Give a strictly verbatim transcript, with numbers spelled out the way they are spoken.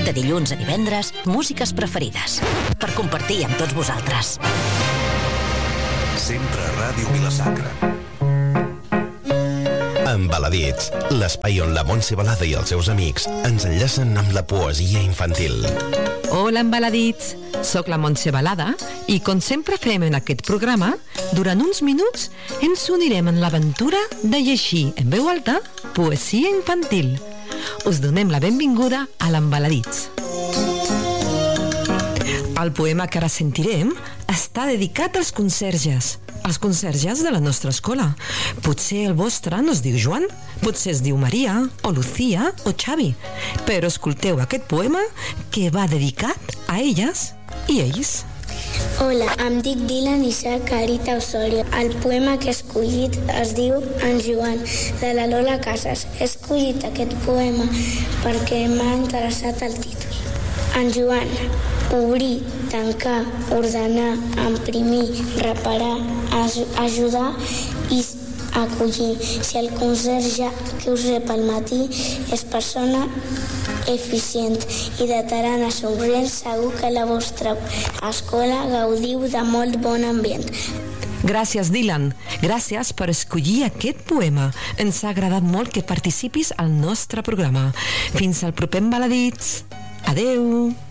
De dilluns a divendres, músiques preferides. Per compartir amb tots vosaltres. Sempre a Ràdio Vila-sacra. Embaladits, l'espai on la Montse Balada i els seus amics ens enllacen amb la poesia infantil. Hola, Embaladits! Soc la Montse Balada i, com sempre fem en aquest programa, durant uns minuts ens unirem en l'aventura de llegir en veu alta poesia infantil. Us donem la benvinguda a l'Embaladits. El poema que ara sentirem està dedicat als conserges, als conserges de la nostra escola. Potser el vostre no es diu Joan, potser es diu Maria, o Lucía, o Xavi. Però escolteu aquest poema que va dedicat a elles i ells. Hola, em dic Dylan i soc Carita Osorio. El poema que he escollit es diu En Joan, de la Lola Casas. He escollit aquest poema perquè m'ha interessat el títol. En Joan, obrir, tancar, ordenar, imprimir, reparar, ajudar i acollir. Si el conserge que us rep al matí és persona eficient i de tarana somrient, segur que la vostra escola gaudiu de molt bon ambient. Gràcies, Dylan. Gràcies per escollir aquest poema. Ens ha agradat molt que participis al nostre programa. Fins al proper Embaladits. Adeu!